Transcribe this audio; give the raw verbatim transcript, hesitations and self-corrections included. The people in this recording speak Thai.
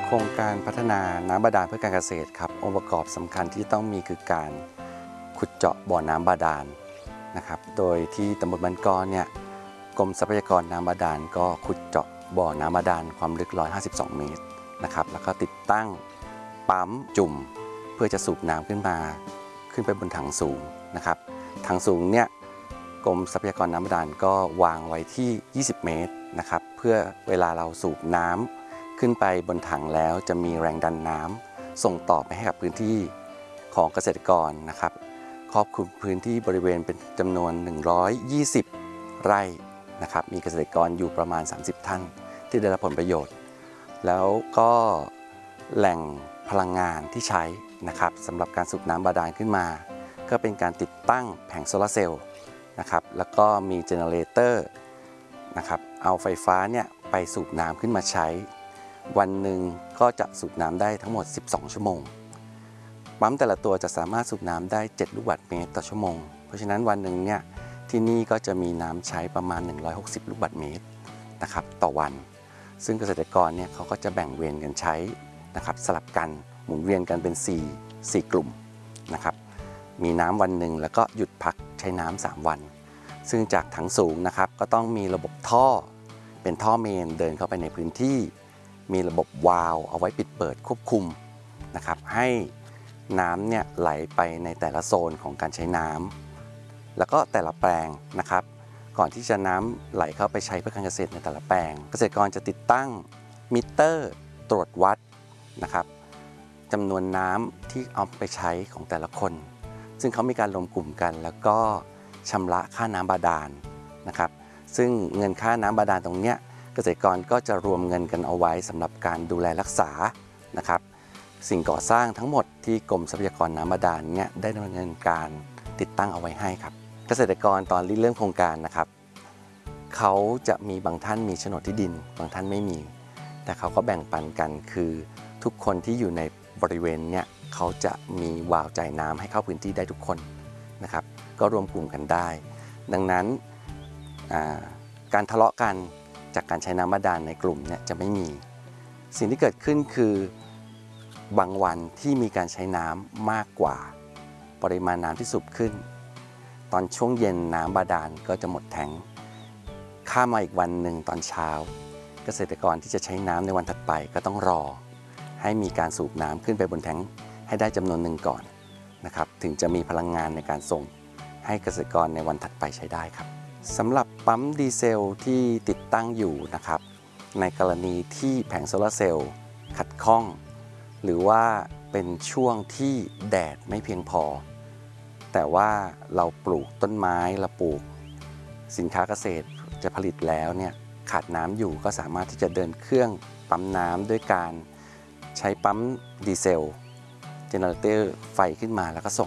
โครงการพัฒนาน้ำบาดาลเพื่อการเกษตรครับองค์ประกอบสำคัญที่ต้องมีคือการขุดเจาะบ่อน้ำบาดาลนะครับโดยที่ตำบลบ้านกอเนี่ยกรมทรัพยากรน้ำบาดาลก็ขุดเจาะบ่อน้ำบาดาลความลึกหนึ่งร้อยห้าสิบสองเมตรนะครับแล้วก็ติดตั้งปั๊มจุ่มเพื่อจะสูบน้ำขึ้นมาขึ้นไปบนถังสูงนะครับถังสูงเนี่ยกรมทรัพยากรน้ำบาดาลก็วางไว้ที่ยี่สิบเมตรนะครับเพื่อเวลาเราสูบน้ำขึ้นไปบนถังแล้วจะมีแรงดันน้ำส่งต่อไปให้กับพื้นที่ของเกษตรกรนะครับครอบคลุมพื้นที่บริเวณเป็นจำนวนหนึ่งร้อยยี่สิบไร่นะครับมีเกษตรกรอยู่ประมาณสามสิบท่านที่ได้รับผลประโยชน์แล้วก็แหล่งพลังงานที่ใช้นะครับสำหรับการสูบน้ำบาดาลขึ้นมาก็เป็นการติดตั้งแผงโซลาร์เซลล์นะครับแล้วก็มีเจเนเรเตอร์นะครับเอาไฟฟ้าเนี่ยไปสูบน้ำขึ้นมาใช้วันหนึ่งก็จะสูบน้ำได้ทั้งหมดสิบสองชั่วโมงปั๊มแต่ละตัวจะสามารถสูบน้ำได้เจ็ดลูกบาศก์เมตรต่อชั่วโมงเพราะฉะนั้นวันหนึ่งเนี่ยที่นี่ก็จะมีน้ำใช้ประมาณหนึ่งร้อยหกสิบลูกบาศก์เมตรนะครับต่อวันซึ่งเกษตรกรเนี่ยเขาก็จะแบ่งเวรกันใช้นะครับสลับกันหมุนเวียนกันเป็นสี่ สี่กลุ่มนะครับมีน้ำวันหนึ่งแล้วก็หยุดพักใช้น้ำสามวันซึ่งจากถังสูงนะครับก็ต้องมีระบบท่อเป็นท่อเมนเดินเข้าไปในพื้นที่มีระบบวาล์วเอาไว้ปิดเปิดควบคุมนะครับให้น้ำเนี่ยไหลไปในแต่ละโซนของการใช้น้ำแล้วก็แต่ละแปลงนะครับก่อนที่จะน้ำไหลเข้าไปใช้เพื่อการเกษตรในแต่ละแปลงเกษตรกรจะติดตั้งมิเตอร์ตรวจวัดนะครับจำนวนน้ำที่เอาไปใช้ของแต่ละคนซึ่งเขามีการรวมกลุ่มกันแล้วก็ชำระค่าน้ำบาดาลนะครับซึ่งเงินค่าน้ำบาดาลตรงเนี้ยเกษตรกรก็จะรวมเงินกันเอาไว้สำหรับการดูแลรักษานะครับสิ่งก่อสร้างทั้งหมดที่กรมทรัพยากรน้ำบาดาลเนี่ยได้ดำเนินการติดตั้งเอาไว้ให้ครับเกษตรกรตอนริเริ่มโครงการนะครับเขาจะมีบางท่านมีโฉนดที่ดินบางท่านไม่มีแต่เขาก็แบ่งปันกันคือทุกคนที่อยู่ในบริเวณเนี่ยเขาจะมีวาล์วจ่ายน้ำให้เข้าพื้นที่ได้ทุกคนนะครับก็รวมกลุ่มกันได้ดังนั้นการทะเลาะกันจากการใช้น้ำบาดาลในกลุ่มเนี่ยจะไม่มีสิ่งที่เกิดขึ้นคือบางวันที่มีการใช้น้ำมากกว่าปริมาณน้ำที่สูบขึ้นตอนช่วงเย็นน้ำบาดาลก็จะหมดแทงข้ามมาอีกวันหนึ่งตอนเช้าเกษตรกรที่จะใช้น้ำในวันถัดไปก็ต้องรอให้มีการสูบน้ำขึ้นไปบนแทงให้ได้จำนวนหนึ่งก่อนนะครับถึงจะมีพลังงานในการส่งให้เกษตรกรในวันถัดไปใช้ได้ครับสำหรับปั๊มดีเซลที่ติดตั้งอยู่นะครับในกรณีที่แผงโซลาร์เซลล์ขัดข้องหรือว่าเป็นช่วงที่แดดไม่เพียงพอแต่ว่าเราปลูกต้นไม้เราปลูกสินค้าเกษตรจะผลิตแล้วเนี่ยขาดน้ำอยู่ก็สามารถที่จะเดินเครื่องปั๊มน้ำด้วยการใช้ปั๊มดีเซลเจเนเรเตอร์ไฟขึ้นมาแล้วก็ส่ง